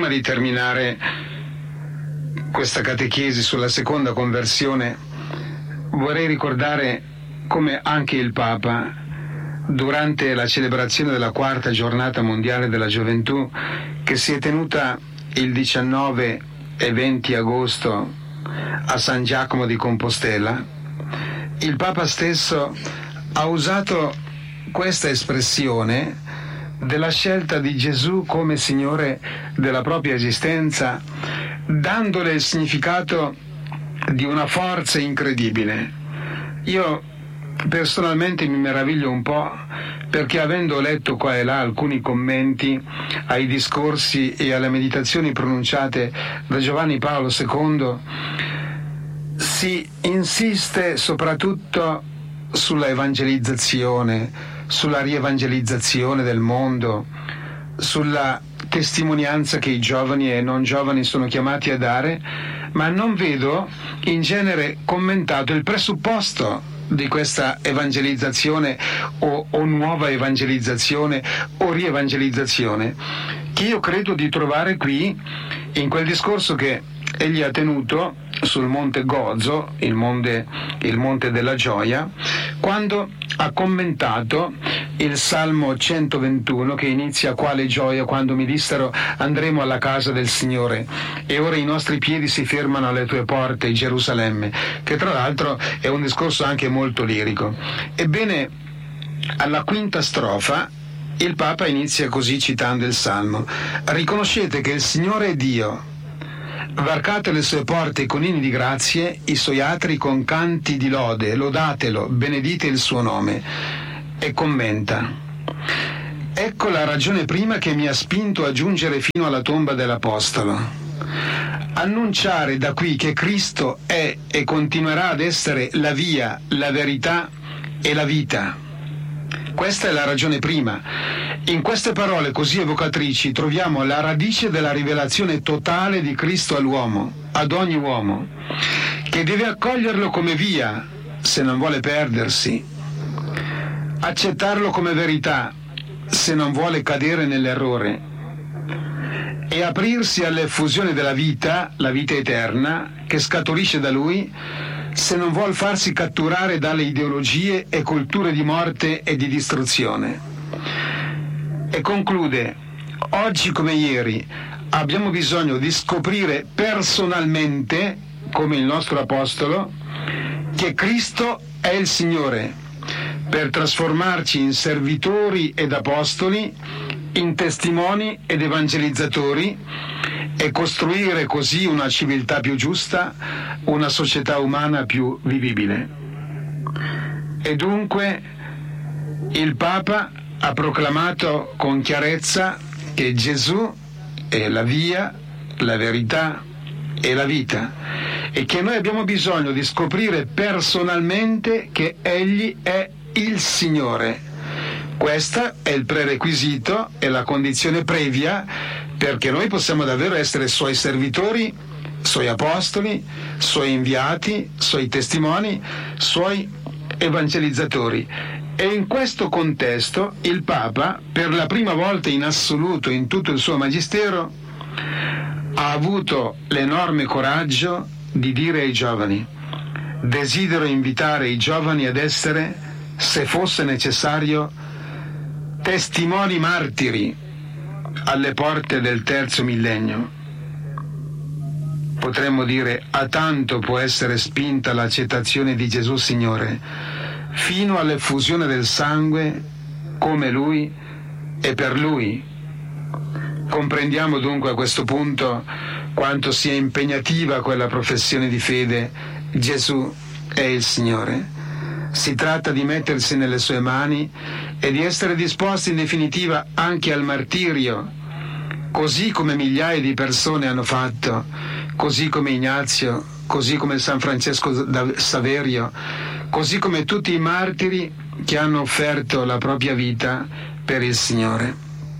prima di terminare questa catechesi sulla seconda conversione, vorrei ricordare come anche il Papa, durante la celebrazione della quarta giornata mondiale della gioventù, che si è tenuta il 19 e 20 agosto a San Giacomo di Compostela, il Papa stesso ha usato questa espressione della scelta di Gesù come Signore della propria esistenza, dandole il significato di una forza incredibile. Io personalmente mi meraviglio un po', perché avendo letto qua e là alcuni commenti ai discorsi e alle meditazioni pronunciate da Giovanni Paolo II, si insiste soprattutto sulla evangelizzazione, sulla rievangelizzazione del mondo, sulla testimonianza che i giovani e non giovani sono chiamati a dare, ma non vedo in genere commentato il presupposto di questa evangelizzazione o nuova evangelizzazione o rievangelizzazione, che io credo di trovare qui in quel discorso che egli ha tenuto sul monte Gozo, il monte della gioia, quando ha commentato il Salmo 121 che inizia: quale gioia quando mi dissero andremo alla casa del Signore, e ora i nostri piedi si fermano alle tue porte, Gerusalemme, che tra l'altro è un discorso anche molto lirico. Ebbene, alla quinta strofa il Papa inizia così citando il Salmo: riconoscete che il Signore è Dio, varcate le sue porte con inni di grazie, i suoi atri con canti di lode, lodatelo, benedite il suo nome. E commenta: ecco la ragione prima che mi ha spinto a giungere fino alla tomba dell'Apostolo. Annunciare da qui che Cristo è e continuerà ad essere la via, la verità e la vita. Questa è la ragione prima. In queste parole così evocatrici troviamo la radice della rivelazione totale di Cristo all'uomo, ad ogni uomo, che deve accoglierlo come via se non vuole perdersi, accettarlo come verità se non vuole cadere nell'errore, e aprirsi all'effusione della vita, la vita eterna, che scaturisce da lui, se non vuol farsi catturare dalle ideologie e culture di morte e di distruzione. E conclude: oggi come ieri abbiamo bisogno di scoprire personalmente, come il nostro Apostolo, che Cristo è il Signore, per trasformarci in servitori ed apostoli, in testimoni ed evangelizzatori, e costruire così una civiltà più giusta, una società umana più vivibile. E dunque il Papa ha proclamato con chiarezza che Gesù è la via, la verità e la vita, e che noi abbiamo bisogno di scoprire personalmente che Egli è il Signore. Questo è il prerequisito e la condizione previa perché noi possiamo davvero essere Suoi servitori, Suoi apostoli, Suoi inviati, Suoi testimoni, Suoi evangelizzatori. E in questo contesto il Papa, per la prima volta in assoluto in tutto il suo magistero, ha avuto l'enorme coraggio di dire ai giovani: desidero invitare i giovani ad essere, se fosse necessario, testimoni martiri alle porte del terzo millennio. Potremmo dire: a tanto può essere spinta l'accettazione di Gesù Signore, fino all'effusione del sangue, come Lui e per Lui. Comprendiamo dunque a questo punto quanto sia impegnativa quella professione di fede: Gesù è il Signore. Si tratta di mettersi nelle sue mani e di essere disposti in definitiva anche al martirio, così come migliaia di persone hanno fatto, così come Ignazio, così come San Francesco da Saverio, così come tutti i martiri che hanno offerto la propria vita per il Signore.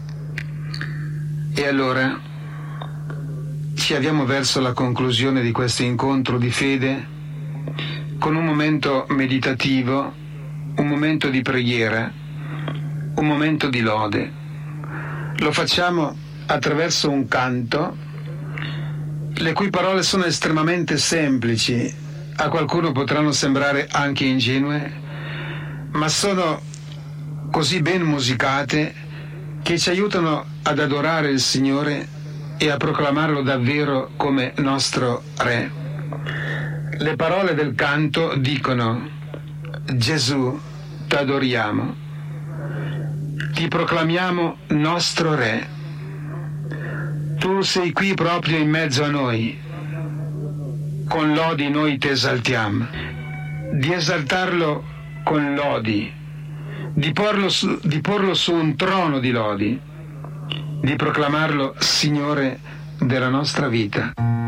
E allora ci avviamo verso la conclusione di questo incontro di fede con un momento meditativo, un momento di preghiera, un momento di lode. Lo facciamo attraverso un canto, le cui parole sono estremamente semplici, a qualcuno potranno sembrare anche ingenue, ma sono così ben musicate che ci aiutano ad adorare il Signore e a proclamarlo davvero come nostro Re. Le parole del canto dicono: Gesù, t'adoriamo, ti proclamiamo nostro Re. Tu sei qui proprio in mezzo a noi, con lodi noi ti esaltiamo. Di esaltarlo con lodi, di porlo su un trono di lodi, di proclamarlo Signore della nostra vita.